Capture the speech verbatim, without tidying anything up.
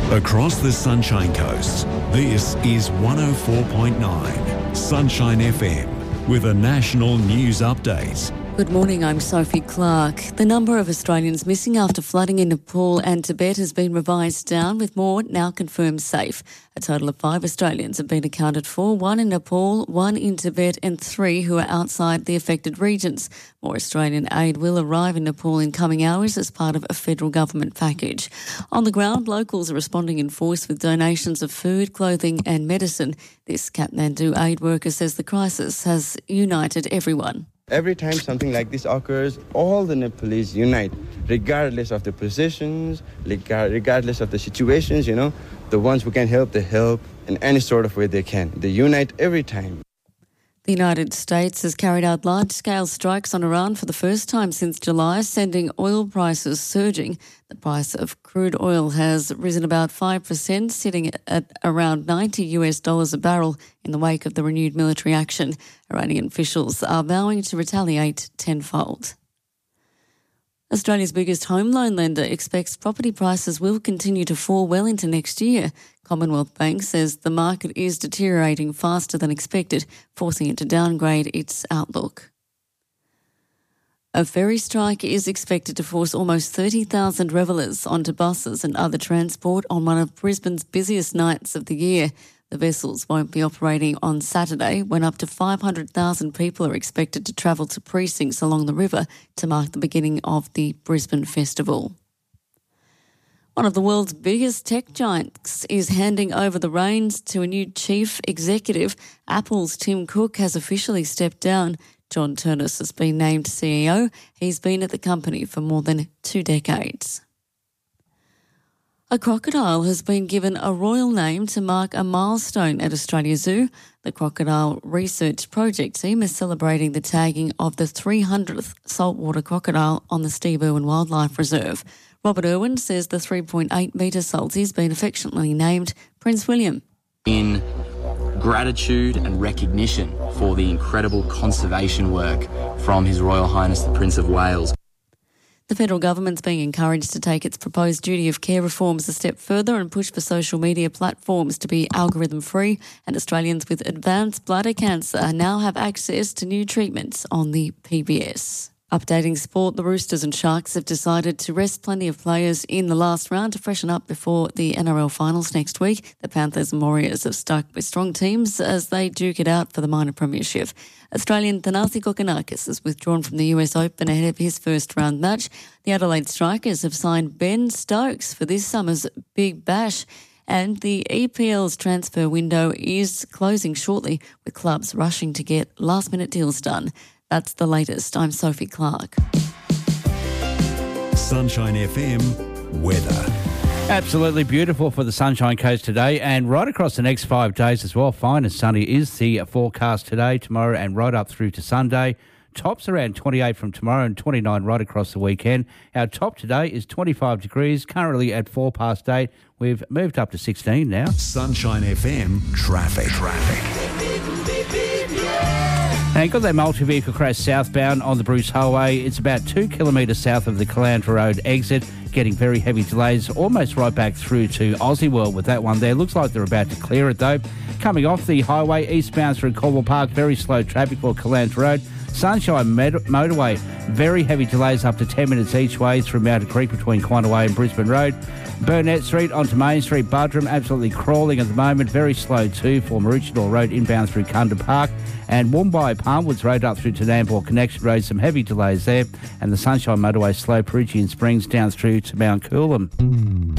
Across the Sunshine Coast, this is one oh four point nine Sunshine F M with a national news update. Good morning, I'm Sophie Clark. The number of Australians missing after flooding in Nepal and Tibet has been revised down, with more now confirmed safe. A total of five Australians have been accounted for, one in Nepal, one in Tibet and three who are outside the affected regions. More Australian aid will arrive in Nepal in coming hours as part of a federal government package. On the ground, locals are responding in force with donations of food, clothing and medicine. This Kathmandu aid worker says the crisis has united everyone. Every time something like this occurs, all the Nepalese unite, regardless of the positions, regardless of the situations, you know. The ones who can help, they help in any sort of way they can. They unite every time. The United States has carried out large-scale strikes on Iran for the first time since July, sending oil prices surging. The price of crude oil has risen about five percent, sitting at around ninety US dollars a barrel in the wake of the renewed military action. Iranian officials are vowing to retaliate tenfold. Australia's biggest home loan lender expects property prices will continue to fall well into next year. Commonwealth Bank says the market is deteriorating faster than expected, forcing it to downgrade its outlook. A ferry strike is expected to force almost thirty thousand revellers onto buses and other transport on one of Brisbane's busiest nights of the year. The vessels won't be operating on Saturday, when up to five hundred thousand people are expected to travel to precincts along the river to mark the beginning of the Brisbane Festival. One of the world's biggest tech giants is handing over the reins to a new chief executive. Apple's Tim Cook has officially stepped down. John Turnus has been named C E O. He's been at the company for more than two decades. A crocodile has been given a royal name to mark a milestone at Australia Zoo. The Crocodile Research Project team is celebrating the tagging of the three hundredth saltwater crocodile on the Steve Irwin Wildlife Reserve. Robert Irwin says the three point eight metre salty has been affectionately named Prince William. In gratitude and recognition for the incredible conservation work from His Royal Highness the Prince of Wales. The federal government's being encouraged to take its proposed duty of care reforms a step further and push for social media platforms to be algorithm-free, and Australians with advanced bladder cancer now have access to new treatments on the P B S. Updating sport, the Roosters and Sharks have decided to rest plenty of players in the last round to freshen up before the N R L finals next week. The Panthers and Warriors have stuck with strong teams as they duke it out for the minor premiership. Australian Thanasi Kokkinakis has withdrawn from the U S Open ahead of his first round match. The Adelaide Strikers have signed Ben Stokes for this summer's Big Bash, and the E P L's transfer window is closing shortly, with clubs rushing to get last-minute deals done. That's the latest. I'm Sophie Clark. Sunshine F M weather. Absolutely beautiful for the Sunshine Coast today, and right across the next five days as well. Fine and sunny is the forecast today, tomorrow and right up through to Sunday. Tops around twenty-eight from tomorrow and twenty-nine right across the weekend. Our top today is twenty-five degrees, currently at four past eight. We've moved up to sixteen now. Sunshine F M traffic. Traffic. And got that multi-vehicle crash southbound on the Bruce Highway. It's about two kilometres south of the Caloundra Road exit, getting very heavy delays almost right back through to Aussie World with that one there. Looks like they're about to clear it though. Coming off the highway eastbound through Caldwell Park, very slow traffic for Caloundra Road. Sunshine Med- Motorway, very heavy delays up to ten minutes each way through Mountain Creek between Quanaway and Brisbane Road. Burnett Street onto Main Street, Buderim, absolutely crawling at the moment. Very slow too for Maroochydore Road inbound through Cunda Park. And Woombye Palmwoods Road up through to Nambour Connection Road, some heavy delays there. And the Sunshine Motorway slow Perugian Springs down through to Mount Coolum.